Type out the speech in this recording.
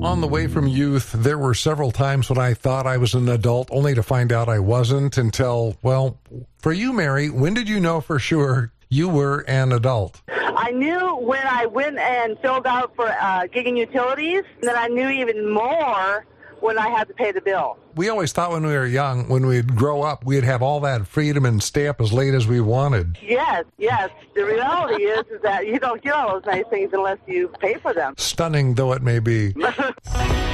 on the way from youth, there were several times when I thought I was an adult, only to find out I wasn't until, well, for you, Mary, when did you know for sure you were an adult? I knew when I went and filled out for gigging utilities, and then I knew even more when I had to pay the bill. We always thought when we were young, when we'd grow up, we'd have all that freedom and stay up as late as we wanted. Yes. The reality is that you don't get all those nice things unless you pay for them. Stunning though it may be.